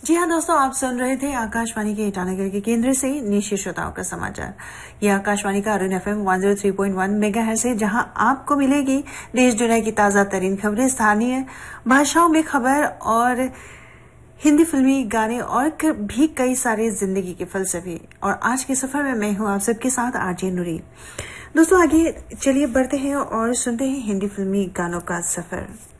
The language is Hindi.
जी हाँ दोस्तों, आप सुन रहे थे आकाशवाणी के ईटानगर के केंद्र से निशी श्रोताओं का समाचार। ये आकाशवाणी का अरुण FM 103.1 मेगाहर्ट्ज है, जहां आपको मिलेगी देश दुनिया की ताजा तरीन खबरें, स्थानीय भाषाओं में खबर और हिंदी फिल्मी गाने और भी कई सारे जिंदगी के फलसफे। और आज के सफर में मैं हूं आप सबके साथ आरजे नूरी। दोस्तों आगे चलिए बढ़ते हैं और सुनते हैं हिंदी फिल्मी गानों का सफर।